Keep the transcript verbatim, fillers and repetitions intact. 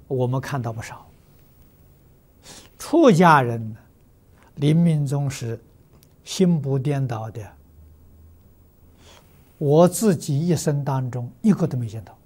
我们看到不少。出家人临命终时心不颠倒的，我自己一生当中一个都没见到。